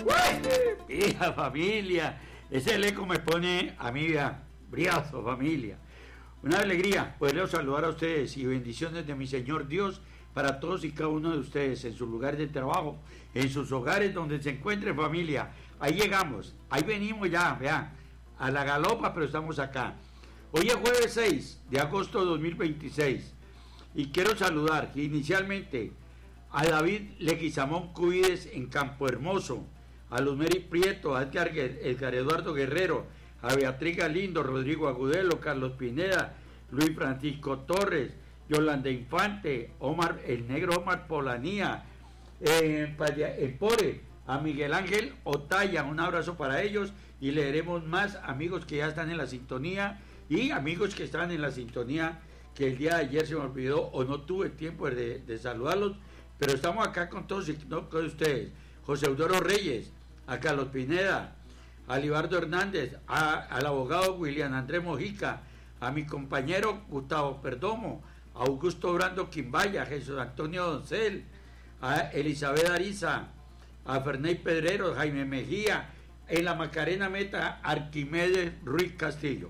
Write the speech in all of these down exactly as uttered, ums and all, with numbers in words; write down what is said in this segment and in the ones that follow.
Hija, familia, ese eco me pone a mí, briazo, familia. Una alegría poderlos saludar a ustedes y bendiciones de mi Señor Dios para todos y cada uno de ustedes en sus lugares de trabajo, en sus hogares donde se encuentren, familia. Ahí llegamos, ahí venimos ya, vean, a la galopa, pero estamos acá. Hoy es jueves seis de agosto de dos mil veintiséis y quiero saludar inicialmente a David Leguizamón Cubides en Campo Hermoso, a Luzmeri Prieto, a Edgar, Edgar Eduardo Guerrero, a Beatriz Galindo, Rodrigo Agudelo, Carlos Pineda, Luis Francisco Torres, Yolanda Infante, Omar, el negro Omar Polanía, eh, Empore, a Miguel Ángel Otaya, un abrazo para ellos y leeremos más amigos que ya están en la sintonía y amigos que están en la sintonía que el día de ayer se me olvidó o no tuve tiempo de, de saludarlos, pero estamos acá con todos y no con ustedes. José Eudoro Reyes, a Carlos Pineda, a Libardo Hernández, a, al abogado William Andrés Mojica, a mi compañero Gustavo Perdomo, a Augusto Brando Quimbaya, a Jesús Antonio Doncel, a Elizabeth Ariza, a Ferney Pedrero, Jaime Mejía, en la Macarena Meta, Arquimedes Ruiz Castillo.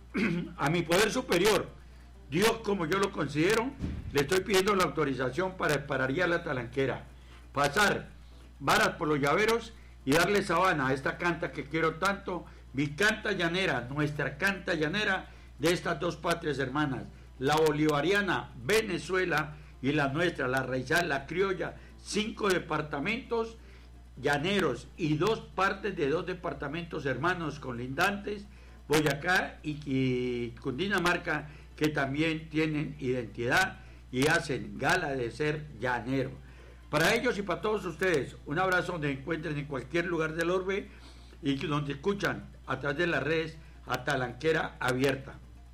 A mi poder superior, Dios como yo lo considero, le estoy pidiendo la autorización para disparar a la talanquera, pasar varas por los llaveros y darle sabana a esta canta que quiero tanto, mi canta llanera, nuestra canta llanera de estas dos patrias hermanas, la bolivariana Venezuela y la nuestra, la raizal, la criolla, cinco departamentos llaneros y dos partes de dos departamentos hermanos colindantes, Boyacá y, y Cundinamarca, que también tienen identidad y hacen gala de ser llanero. Para ellos y para todos ustedes, un abrazo donde encuentren en cualquier lugar del orbe y donde escuchan a través de las redes a Talanquera Abierta.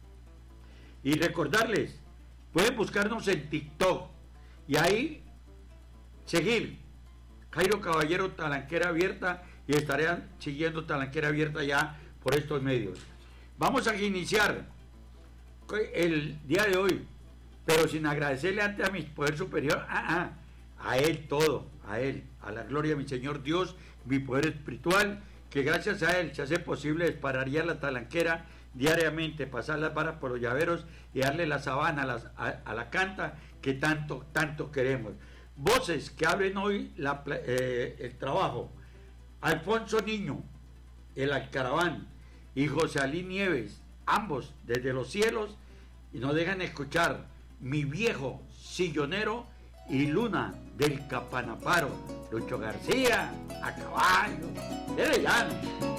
Y recordarles, pueden buscarnos en TikTok y ahí seguir Jairo Caballero Talanquera Abierta y estarán siguiendo Talanquera Abierta ya por estos medios. Vamos a iniciar el día de hoy, pero sin agradecerle antes a mi poder superior, ah, ah, a él todo, a él, a la gloria de mi Señor Dios, mi poder espiritual, que gracias a él se hace posible disparar ya la talanquera diariamente, pasar las varas por los llaveros y darle la sabana a, las, a, a la canta que tanto, tanto queremos. Voces que abren hoy la, eh, el trabajo, Alfonso Niño, el Alcaraván, y José Alí Nieves, ambos desde los cielos, y nos dejan escuchar Mi Viejo Sillonero y Luna del Capanaparo, Lucho García, a caballo, de llano.